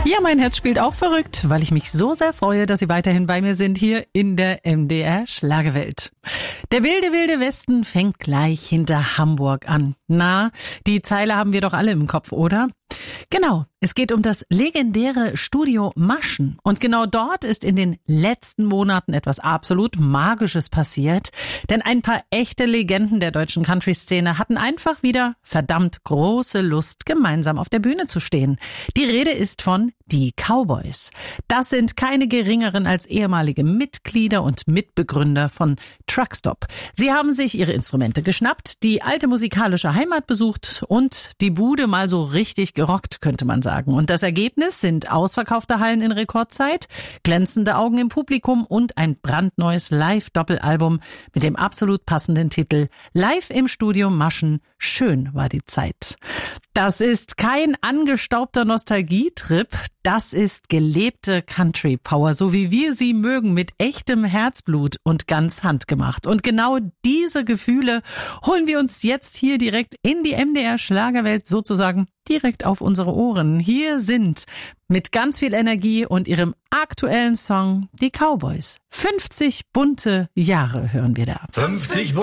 Ja, mein Herz spielt auch verrückt, weil ich mich so sehr freue, dass Sie weiterhin bei mir sind hier in der MDR Schlagerwelt. Der wilde, wilde Westen fängt gleich hinter Hamburg an. Na, die Zeile haben wir doch alle im Kopf, oder? Genau, es geht um das legendäre Studio Maschen. Und genau dort ist in den letzten Monaten etwas absolut Magisches passiert. Denn ein paar echte Legenden der deutschen Country-Szene hatten einfach wieder verdammt große Lust, gemeinsam auf der Bühne zu stehen. Die Rede ist von Die Cowboys. Das sind keine geringeren als ehemalige Mitglieder und Mitbegründer von Truckstop. Sie haben sich ihre Instrumente geschnappt, die alte musikalische Heimat besucht und die Bude mal so richtig gerockt, könnte man sagen. Und das Ergebnis sind ausverkaufte Hallen in Rekordzeit, glänzende Augen im Publikum und ein brandneues Live-Doppelalbum mit dem absolut passenden Titel Live im Studio Maschen, schön war die Zeit. Das ist kein angestaubter Nostalgietrip, das ist gelebte Country Power, so wie wir sie mögen, mit echtem Herzblut und ganz handgemacht. Und genau diese Gefühle holen wir uns jetzt hier direkt in die MDR Schlagerwelt sozusagen direkt auf unsere Ohren. Hier sind mit ganz viel Energie und ihrem aktuellen Song die Cowboys. 50 bunte Jahre hören wir da. 50